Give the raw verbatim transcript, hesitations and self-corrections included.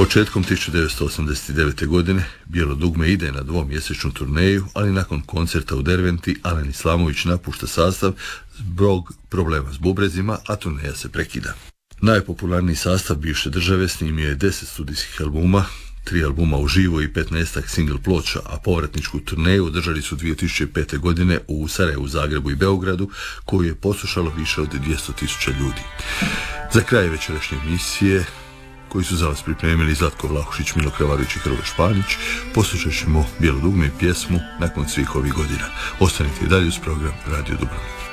Početkom tisuću devetsto osamdeset devete. godine Bijelo dugme ide na dvomjesečnu turneju, ali nakon koncerta u Derventi Alen Islamović napušta sastav zbog problema s bubrezima, a turneja se prekida. Najpopularniji sastav bivše države snimio je deset studijskih albuma, tri albuma uživo i petnaestak single ploča, a povratničku turneju održali su dvije tisuće pete. godine u Sarajevu, Zagrebu i Beogradu, koju je poslušalo više od dvjesto tisuća ljudi. Za kraj večerašnje emisije, koji su za vas pripremili Zlatko Vlahušić, Milo Kravarović i Hrvoje Španić, poslušat ćemo Bijelo dugme i pjesmu Nakon svih ovih godina. Ostanite i dalje uz program Radio Dubrovnik.